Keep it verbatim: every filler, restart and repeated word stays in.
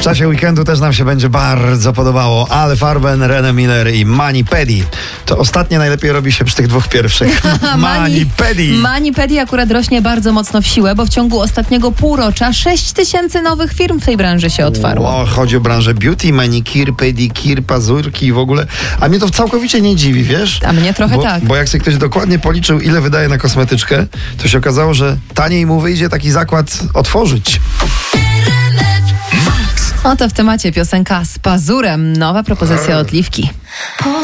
czasie weekendu też nam się będzie bardzo podobało. Ale Farben, René Miller i Mani Pedi. To ostatnie najlepiej robi się przy tych dwóch pierwszych. Mani Pedi. Mani Pedi akurat rośnie bardzo mocno w siłę, bo w ciągu ostatniego półrocza sześć tysięcy nowych firm w tej branży się otwarło. O, chodzi o branżę beauty, manikir, pedikir, pazurki i w ogóle. A mnie to całkowicie nie dziwi, wiesz? A mnie trochę bo, tak. Bo jak sobie ktoś dokładnie policzył, ile wydaje na kosmetyczkę, to się okazało, że taniej mu wyjdzie taki zakład otworzyć. Oto w temacie piosenka z pazurem. Nowa propozycja od Liwki.